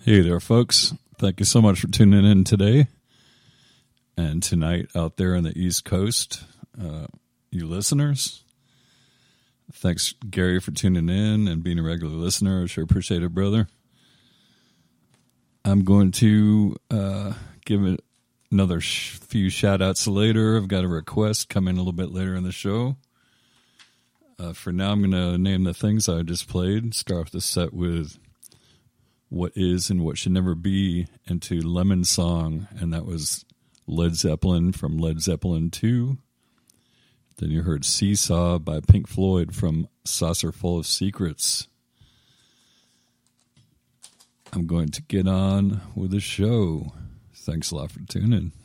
Hey there, folks. Thank you so much for tuning in today and tonight out there on the East Coast. You listeners, thanks, Gary, for tuning in and being a regular listener. I sure appreciate it, brother. I'm going to give it another few shout-outs later. I've got a request coming a little bit later in the show. For now, I'm going to name the things I just played. Start off the set with What Is and What Should Never Be into Lemon Song, and that was Led Zeppelin from Led Zeppelin 2. Then you heard Seesaw by Pink Floyd from Saucer Full of Secrets. I'm going to get on with the show. Thanks a lot for tuning in.